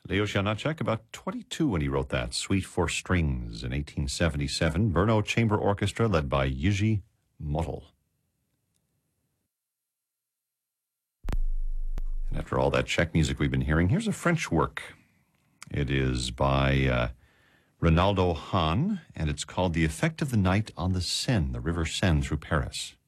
Tadeusz Janacek, about 22 when he wrote that. Suite for Strings in 1877. Brno Chamber Orchestra led by Jiří Motyl. And after all that Czech music we've been hearing, here's a French work. It is by Ronaldo Hahn, and it's called The Effect of the Night on the Seine, the River Seine through Paris.